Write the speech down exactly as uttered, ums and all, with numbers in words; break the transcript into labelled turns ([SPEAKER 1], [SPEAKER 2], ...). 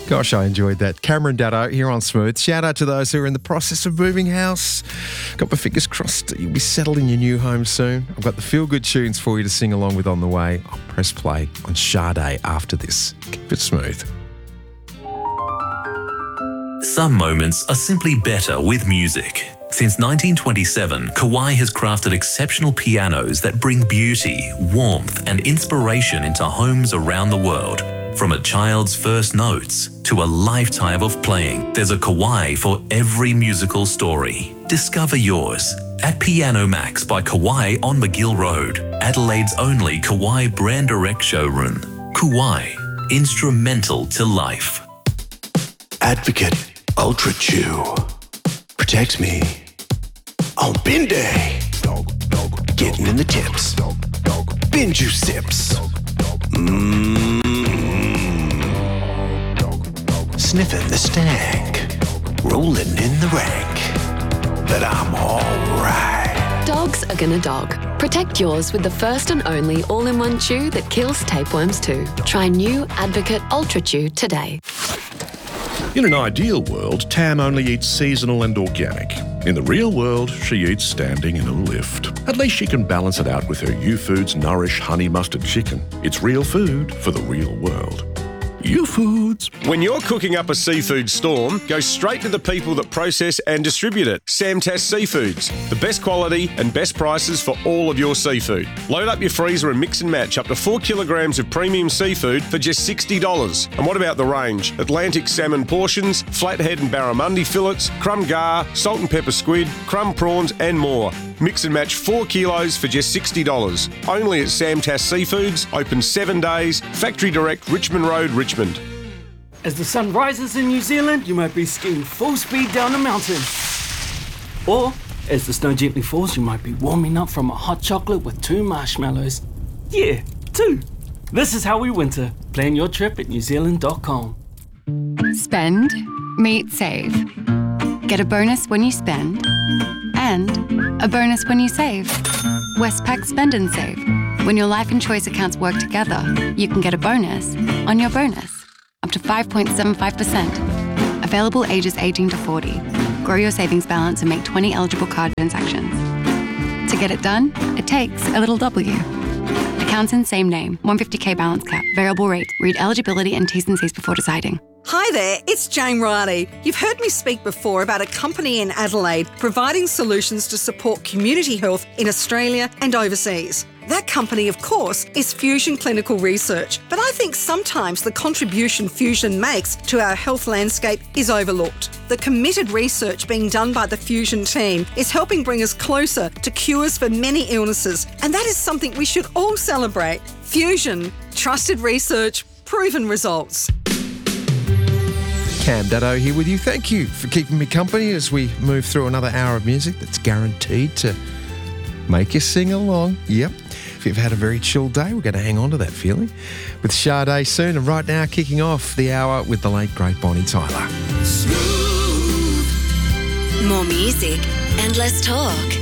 [SPEAKER 1] Gosh, I enjoyed that. Cameron Daddo here on Smooth. Shout out to those who are in the process of moving house. Got my fingers crossed you'll be settled in your new home soon. I've got the feel-good tunes for you to sing along with on the way. I'll press play on Sade after this. Keep it smooth.
[SPEAKER 2] Some moments are simply better with music. Since nineteen twenty-seven, Kawai has crafted exceptional pianos that bring beauty, warmth, and inspiration into homes around the world. From a child's first notes to a lifetime of playing, there's a Kawai for every musical story. Discover yours at Piano Max by Kawai on McGill Road, Adelaide's only Kawai brand direct showroom. Kawai, instrumental to life.
[SPEAKER 3] Advocate Ultra Chew protects me on bin day. Getting in the tips. Bin juice sips. Mmm. Sniffing the stank. Rolling in the rank. But I'm alright.
[SPEAKER 4] Dogs are gonna dog. Protect yours with the first and only all-in-one chew that kills tapeworms too. Try new Advocate Ultra Chew today.
[SPEAKER 5] In an ideal world, Tam only eats seasonal and organic. In the real world, she eats standing in a lift. At least she can balance it out with her U-Foods Nourish Honey Mustard Chicken. It's real food for the real world. U-Foods.
[SPEAKER 6] When you're cooking up a seafood storm, go straight to the people that process and distribute it. Samtas Seafoods. The best quality and best prices for all of your seafood. Load up your freezer and mix and match up to four kilograms of premium seafood for just sixty dollars. And what about the range? Atlantic salmon portions, flathead and barramundi fillets, crumb gar, salt and pepper squid, crumb prawns and more. Mix and match four kilos for just sixty dollars. Only at Samtas Seafoods, open seven days, Factory Direct, Richmond Road, Richmond.
[SPEAKER 7] As the sun rises in New Zealand, you might be skiing full speed down a mountain. Or, as the snow gently falls, you might be warming up from a hot chocolate with two marshmallows. Yeah, two. This is how we winter. Plan your trip at new zealand dot com.
[SPEAKER 8] Spend, meet, save. Get a bonus when you spend, and a bonus when you save. Westpac Spend and Save. When your life and choice accounts work together, you can get a bonus on your bonus, up to five point seven five percent. Available ages eighteen to forty. Grow your savings balance and make twenty eligible card transactions. To get it done, it takes a little W. Accounts in same name, one hundred fifty k balance cap, variable rate. Read eligibility and T's and C's before deciding.
[SPEAKER 9] Hi there, it's Jane Riley. You've heard me speak before about a company in Adelaide providing solutions to support community health in Australia and overseas. That company, of course, is Fusion Clinical Research, but I think sometimes the contribution Fusion makes to our health landscape is overlooked. The committed research being done by the Fusion team is helping bring us closer to cures for many illnesses, and that is something we should all celebrate. Fusion, trusted research, proven results.
[SPEAKER 1] Cam Daddo here with you. Thank you for keeping me company as we move through another hour of music that's guaranteed to make you sing along. Yep. If you've had a very chill day, we're going to hang on to that feeling with Sade soon. And right now, kicking off the hour with the late, great Bonnie Tyler.
[SPEAKER 10] Smooth. More music and less talk.